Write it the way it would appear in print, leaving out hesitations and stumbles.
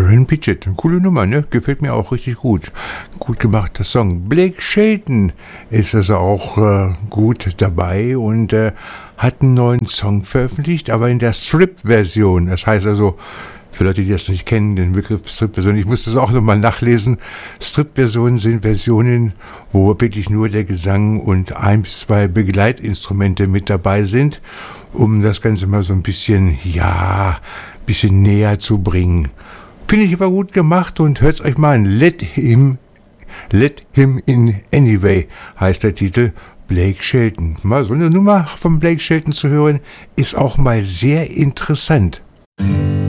Aaron Pritchett, eine coole Nummer, ne? Gefällt mir auch richtig gut. Gut gemachter Song. Blake Shelton ist also auch gut dabei und hat einen neuen Song veröffentlicht, aber in der Strip-Version. Das heißt also, für Leute, die das nicht kennen, den Begriff Strip-Version, ich musste es auch nochmal nachlesen. Strip-Versionen sind Versionen, wo wirklich nur der Gesang und 1 bis 2 Begleitinstrumente mit dabei sind, um das Ganze mal so ein bisschen, bisschen näher zu bringen. Finde ich aber gut gemacht und hört's euch mal an. Let Him In Anyway heißt der Titel. Blake Shelton. Mal so eine Nummer von Blake Shelton zu hören, ist auch mal sehr interessant.